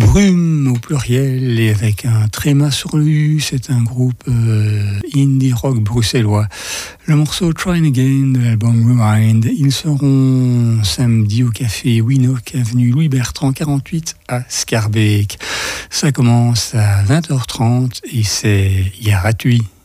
Brume au pluriel et avec un tréma sur le U. C'est un groupe indie rock bruxellois. Le morceau Trying Again de l'album Remind. Ils seront samedi au café Winock, avenue Louis Bertrand 48 à Scarbeck. Ça commence à 20h30 et c'est gratuit.